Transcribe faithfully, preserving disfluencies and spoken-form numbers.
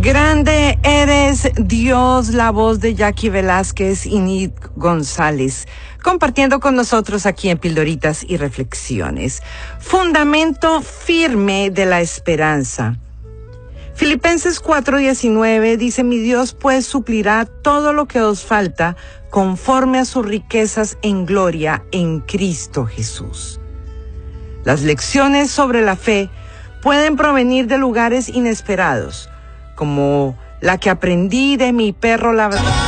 Grande eres Dios, la voz de Jackie Velázquez y Nick González, compartiendo con nosotros aquí en Pildoritas y Reflexiones. Fundamento firme de la esperanza. Filipenses cuatro diecinueve dice: mi Dios pues suplirá todo lo que os falta conforme a sus riquezas en gloria en Cristo Jesús. Las lecciones sobre la fe pueden provenir de lugares inesperados, como la que aprendí de mi perro labrador.